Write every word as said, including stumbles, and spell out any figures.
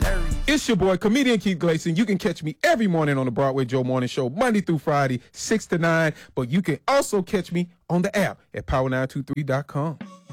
It's your boy, comedian Keith Gleason. You can catch me every morning on the Broadway Joe Morning Show, Monday through Friday, six to nine. But you can also catch me on the app at power nine two three dot com.